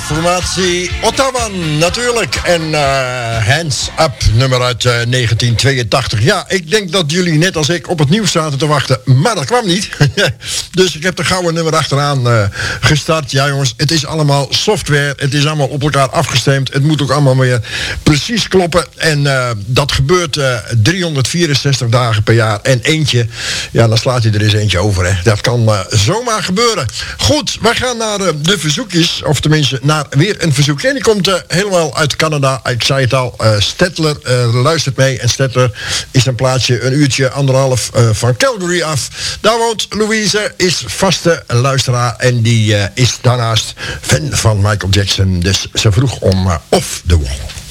formatie Ottawa natuurlijk. En Hands Up, nummer uit 1982. Ja, ik denk dat jullie net als ik op het nieuws zaten te wachten. Maar dat kwam niet. Dus ik heb de gouden nummer achteraan gestart. Ja jongens, het is allemaal software. Het is allemaal op elkaar afgestemd. Het moet ook allemaal weer precies kloppen. En dat gebeurt 364 dagen per jaar. En eentje, ja dan slaat hij er eens eentje over. Hè. Dat kan zomaar gebeuren. Goed, we gaan naar de verzoekjes. Of tenminste, naar weer een verzoekje. En die komt helemaal uit Canada. Ik zei het al, Stettler luistert mee. En Stettler is een plaatsje, een uurtje, anderhalf van Calgary af. Daar woont Louise, is vaste luisteraar. En die is daarnaast fan van Michael Jackson. Dus ze vroeg om Off the Wall.